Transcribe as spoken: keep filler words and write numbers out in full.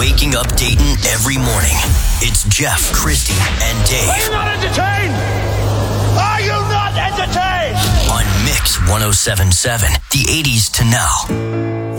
Waking up Dayton every morning. It's Jeff, Christy, and Dave. Are you not entertained? Are you not entertained? On Mix one oh seven point seven, the eighties to now.